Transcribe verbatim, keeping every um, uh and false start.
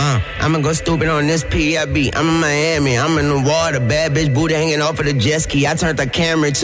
Uh, I'ma go stupid on this P I B. I'm in Miami, I'm in the water. Bad bitch booty hanging off of the jet ski. I turned the camera to